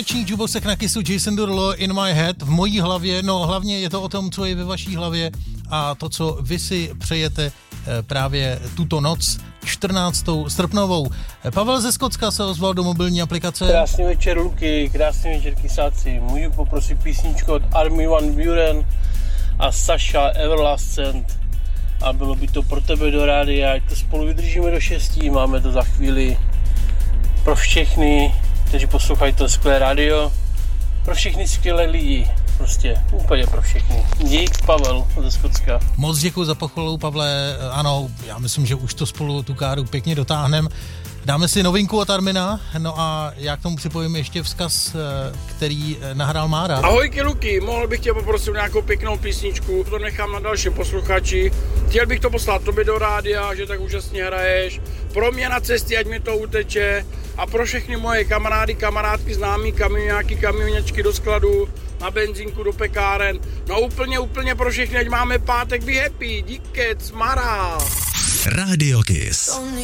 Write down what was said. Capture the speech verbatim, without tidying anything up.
Tanečních jukeboxech na Kissu Jason Derulo, In My Head, v mojí hlavě, no hlavně je to o tom, co je ve vaší hlavě a to, co vy si přejete právě tuto noc, čtrnáctou srpnovou. Pavel ze Skotska se ozval do mobilní aplikace. Krásný večer, Luky, krásný večer, kysáci. Můžu poprosit písničku od Army Van Buren a Sasha Everlasting. A bylo by to pro tebe do rádia, ať to spolu vydržíme do šestí, máme to za chvíli pro všechny, kteří poslouchají to skvělé rádio, pro všechny skvělé lidi, prostě úplně pro všechny. Dík, Pavel ze Skotska. Moc děkuji za pochvalu, Pavle, ano, já myslím, že už to spolu tu káru pěkně dotáhneme. Dáme si novinku od Armina, no a já k tomu připojím ještě vzkaz, který nahrál Mára. Ahojky, Luky, mohl bych tě poprosit nějakou pěknou písničku, to nechám na dalším posluchači. Chtěl bych to poslat tobě do rádia, že tak úžasně hraješ. Pro mě na cestě, ať mi to uteče. A pro všechny moje kamarády, kamarádky, známí, kamionáky, kamionečky do skladu, na benzínku, do pekáren. No úplně, úplně pro všechny, ať máme pátek, be happy, díkec, Mara. Radio Kiss.